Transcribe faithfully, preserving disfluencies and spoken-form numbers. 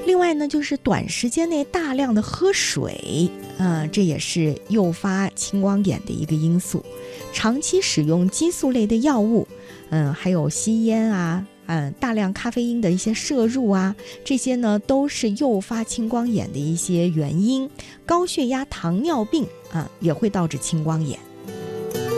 另外呢，就是短时间内大量的喝水，呃，这也是诱发青光眼的一个因素。长期使用激素类的药物，嗯，还有吸烟啊，嗯，大量咖啡因的一些摄入啊，这些呢都是诱发青光眼的一些原因。高血压、糖尿病啊，也会导致青光眼。